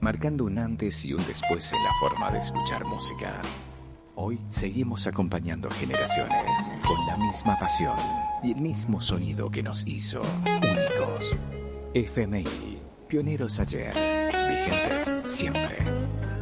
marcando un antes y un después en la forma de escuchar música. Hoy seguimos acompañando generaciones con la misma pasión y el mismo sonido que nos hizo únicos. FMI, pioneros ayer, vigentes siempre.